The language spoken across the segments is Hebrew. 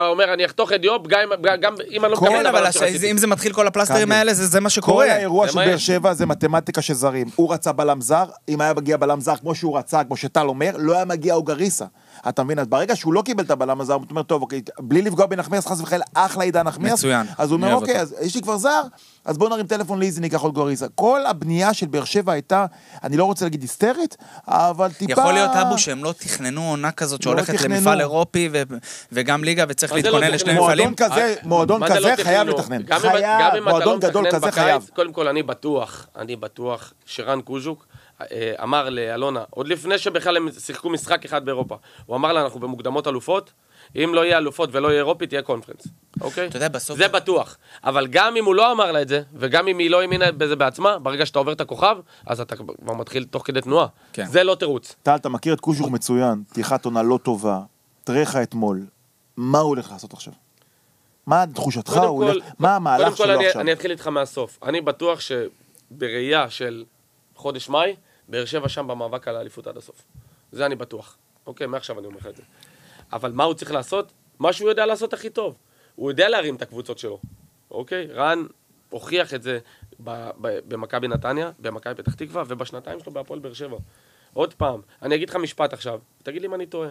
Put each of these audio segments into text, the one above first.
אומר, אני אחתוך את דיופ, גם אם אני לא כן, אבל אם זה מתחיל כל הפלסטרים האלה, זה מה שקורה. כל האירוע של באר שבע זה מתמטיקה של זרים. הוא רצה בלם זר, אם היה מגיע בלם זר כמו שהוא רצה, כמו שטל אומר, לא היה מגיע אוגריסה. אתה מבין? אז ברגע שהוא לא קיבל את הבלם הזר, הוא אומר, טוב, אוקיי, בלי לפגוע בנחמיאס, חס וחלילה, אחלה עידן נחמיאס. מצוין. אז הוא אומר, אוקיי, אז יש לי כבר זר, אז בואו נרים טלפון לאיזי, ניקח עוד גוריסה. כל הבנייה של באר שבע הייתה, אני לא רוצה להגיד היסטרית, אבל טיפה... יכול להיות אבו שהם לא תכננו עונה כזאת שהולכת למפעל אירופי וגם ליגה וצריך להתכונן לשני מפעלים. מועדון כזה חייב לתכנן. מועדון גדול כזה חייב. קודם כל, אני בטוח שרן קוז'וק אמר לאלונה, עוד לפני שבכלל הם שיחקו משחק אחד באירופה, הוא אמר לה, אנחנו במוקדמות אלופות, אם לא יהיה אלופות ולא יהיה אירופית, תהיה קונפרנס. אוקיי? אתה יודע, בסוף... זה בטוח. אבל גם אם הוא לא אמר לה את זה, וגם אם היא לא האמינה בזה בעצמה, ברגע שאתה עובר את הכוכב, אז אתה כבר מתחיל תוך כדי תנועה. כן. זה לא תירוץ. טל, אתה מכיר את קוז'וק מצוין, פתיחת עונה לא טובה, תראה לך אתמול, מה הוא הולך לעשות עכשיו? מה תחושתך? מה המהלך שלו עכשיו? אני אתחיל איתך מהסוף. אני בטוח שבראייה של חודש מאי, באר שבע שם במאבק על האליפות עד הסוף. זה אני בטוח. אוקיי, מעכשיו אני אומר לך את זה. אבל מה הוא צריך לעשות? מה שהוא יודע לעשות הכי טוב. הוא יודע להרים את הקבוצות שלו. אוקיי? רן הוכיח את זה במכבי נתניה, במכבי פתח תקווה, ובשנתיים שלו בהפועל באר שבע. עוד פעם, אני אגיד לך משפט עכשיו, תגיד לי אם אני טועה.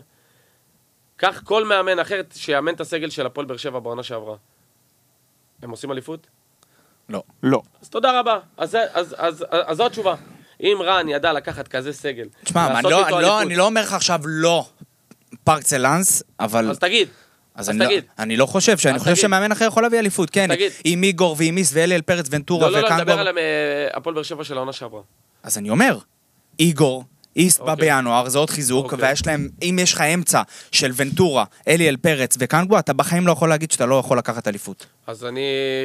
כך כל מאמן אחר שיאמן את הסגל של הפועל באר שבע בעונה שעברה. הם עושים אליפות? לא. לא. אז תודה רבה. אז זו התשובה. אם רן ידע לקחת כזה סגל, תשמע, אני לא אומר לך עכשיו לא פרקסלנס, אבל... אז תגיד. אני לא חושב, אני חושב שמאמן אחר יכול להביא אליפות, כן, עם איגור ועם איס ואליאל פרץ ונטורה לא, נדבר על הפועל באר שבע של העונה שעברה. אז אני אומר, איגור, איסט בא בינואר, זה עוד חיזוק, ויש להם, אם יש לך אמצע של ונטורה, אליאל פרץ וקנגו, אתה בחיים לא יכול להגיד שאתה לא יכול לקחת אליפות. אז אני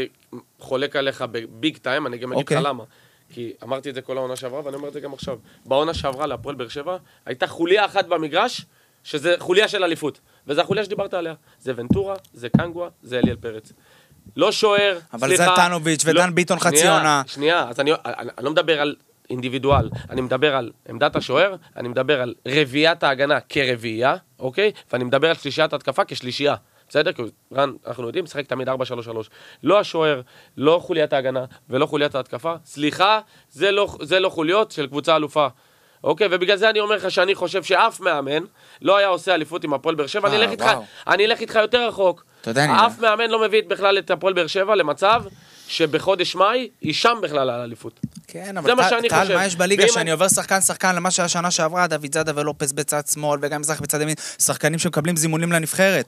חולק עליך בביג טיים, אני גם אגיד לך למה. כי אמרתי את זה כל העונה שעברה, ואני אומר את זה גם עכשיו. בעונה שעברה להפועל באר שבע, הייתה חוליה אחת במגרש, שזה חוליה של אליפות. וזה החוליה שדיברת עליה. זה ונטורה, זה קנגווה, זה אליאל פרץ. לא שוער, אבל זה טנוביץ' ודן ביטון חצי עונה. שנייה, אז אני לא מדבר על אינדיבידואל, אני מדבר על עמדת השוער, אני מדבר על רביעיית ההגנה כרביעייה, אוקיי? ואני מדבר על שלישיית התקפה כשלישייה. בסדר? כי רן, אנחנו יודעים, משחק תמיד 4-3-3. לא השוער, לא חוליית ההגנה ולא חוליית ההתקפה. סליחה, זה לא חוליות של קבוצה אלופה. אוקיי? ובגלל זה אני אומר לך שאני חושב שאף מאמן לא היה עושה אליפות עם הפועל באר שבע. אני אלך איתך יותר רחוק. אף מאמן לא מביא בכלל את הפועל באר שבע למצב שבחודש מאי היא שם בכלל על האליפות. כן, אבל טל, מה יש בליגה שאני עובר שחקן למה שהשנה שעברה, דוד זאדה ולופס בצד שמאל וגם מזרח בצד ימין, שחקנים שמקבלים זימונים לנבחרת.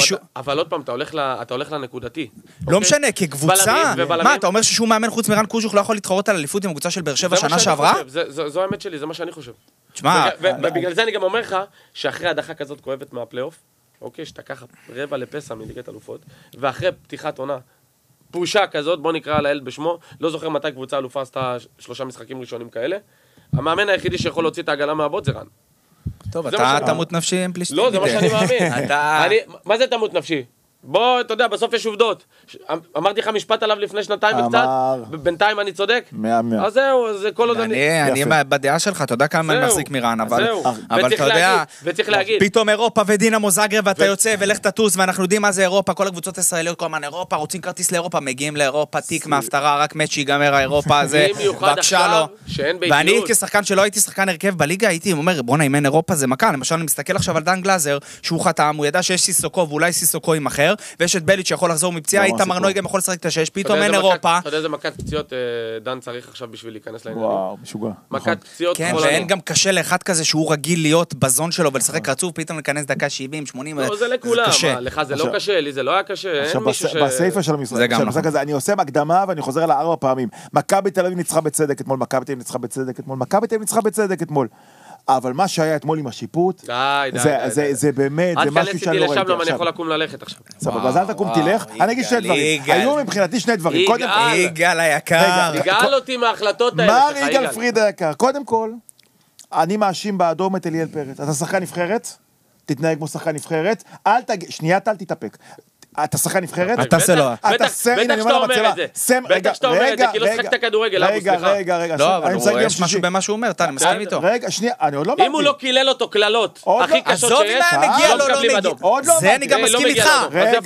אבל עוד פעם, אתה הולך לנקודתי. לא משנה, כקבוצה, מה, אתה אומר ששום מאמן חוץ מרן קוז'וך לא יכול להתחרות על אליפות עם הקבוצה של באר שבע שנה שעברה? זו האמת שלי, זה מה שאני חושב. תשמע, ובגלל זה אני גם אומר לך, שאחרי הדחה כזאת כואבת מהפלייאוף, אוקיי, שאתה ככה רבע לפסע מליגת אלופות, ואחרי פתיחת עונה פושה כזאת, בוא נקרא לילד בשמו, לא זוכר מתי קבוצה אלופה עשתה 3 משחקים ראשונים כאלה, המאמן היחידי שיכול להוציא את העגלה מהבוט זה רן. טוב, אתה תמות נפשי עם פלישתים. לא, זה מה שאני מאמין. מה זה תמות נפשי? בוא, אתה יודע, בסוף יש עובדות. אמרתי לך משפט עליו לפני 2 וקצת, בינתיים אני צודק. אז זהו, זה כל עוד אני בדעה שלך, אתה יודע כמה אני מחזיק מרן, אבל אתה יודע, וצריך להגיד. פתאום אירופה ודינמו זאגרב, ואתה יוצא ולך תטוס, ואנחנו יודעים מה זה אירופה, כל הקבוצות הישראליות, כל הזמן אירופה, רוצים כרטיס לאירופה, מגיעים לאירופה, תיק מהפטרה, רק מאץ' שיגמר האירופה הזה, בבקשה לו. ואני כשחקן שלא הייתי שחקן הרכב בליגה, הייתי אומר, בוא נאמן אירופה זה מכה. למשל, אני מסתכל עכשיו על דן גלאזר, שהוא חתם, הוא ידע שיש סיסוקו ואולי סיסוקו עם אחר, ויש את בליץ' שיכול לחזור מפציעה, איתמר נוי גם יכול לשחק את השש, פתאום אין אירופה. אתה יודע איזה מכת פציעות דן צריך עכשיו בשביל להיכנס לעניינים? וואו, משוגע. מכת פציעות כן, ואין גם קשה לאחד כזה שהוא רגיל להיות בזון שלו ולשחק רצוף, פתאום להיכנס דקה 70, 80, לא, זה לכולם, לך זה לא קשה, לי זה לא היה קשה, אין מישהו בסייפה של המשחק הזה, אני עושה מקדמה ואני חוזר עליה 4 פעמים. מכבי תל אביב ניצחה בצדק אתמול, מכבי תל אביב ניצחה בצדק אתמול, מכבי תל אביב ניצחה בצדק אתמול. אבל מה שהיה אתמול עם השיפוט, זה באמת, זה משהו שאני לא ראיתי עכשיו. אני יכול לקום ללכת עכשיו. סבבה, אז אל תקום תלך, אני אגיד 2 דברים. היו מבחינתי 2 דברים. יגאל היקר. יגאל אותי מההחלטות האלה. מר יגאל פריד היקר. קודם כל, אני מאשים באדום את אליאל פרץ. אתה שחקן נבחרת, תתנהג כמו שחקן נבחרת, שנייה אל תתאפק. אתה שחקן נבחרת? אתה סלוע. בטח שאתה אומר את זה. בטח שאתה אומר את זה, כי לא שחקת כדורגל, רגע. לא, אבל יש משהו במה שהוא אומר, אני מסכים איתו. רגע, שנייה, אני עוד לא אם הוא לא קילל אותו קללות הכי קשות שיש, עזוב אם היה מגיע לו, לא מגיע. עוד לא זה אני גם מסכים איתך.